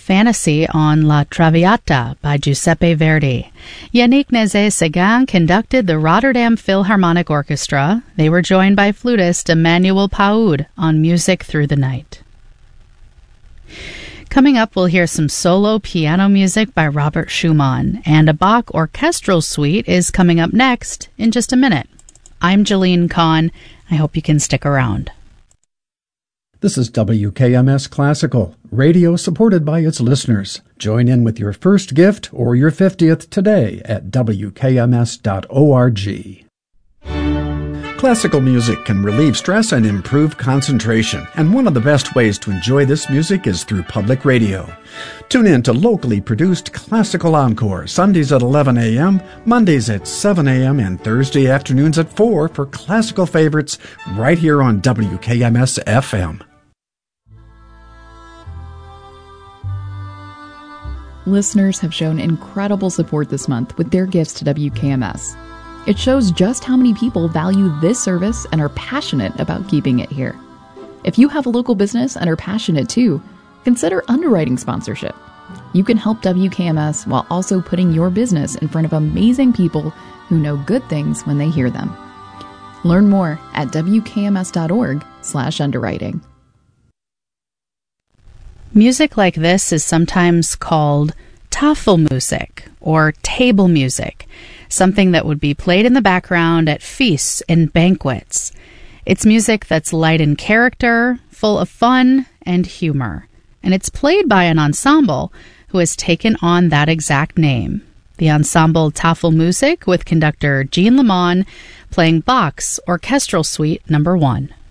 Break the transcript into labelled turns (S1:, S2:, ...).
S1: Fantasy on La Traviata by Giuseppe Verdi. Yannick Nézet-Séguin conducted the Rotterdam Philharmonic Orchestra. They were joined by flutist Emmanuel Paoud on Music Through the Night. Coming up, we'll hear some solo piano music by Robert Schumann, and a Bach orchestral suite is coming up next in just a minute. I'm Jeline Kahn. I hope you can stick around.
S2: This is WKMS Classical, radio supported by its listeners. Join in with your first gift or your 50th today at WKMS.org. Classical music can relieve stress and improve concentration, and one of the best ways to enjoy this music is through public radio. Tune in to locally produced Classical Encore, Sundays at 11 a.m., Mondays at 7 a.m., and Thursday afternoons at 4 for classical favorites right here on WKMS-FM.
S3: Listeners have shown incredible support this month with their gifts to WKMS. It shows just how many people value this service and are passionate about keeping it here. If you have a local business and are passionate too, consider underwriting sponsorship. You can help WKMS while also putting your business in front of amazing people who know good things when they hear them. Learn more at wkms.org/underwriting.
S1: Music like this is sometimes called Tafelmusik or table music, something that would be played in the background at feasts and banquets. It's music that's light in character, full of fun and humor, and it's played by an ensemble who has taken on that exact name. The ensemble Tafelmusik with conductor Jean Lemon playing Bach's Orchestral Suite No. 1.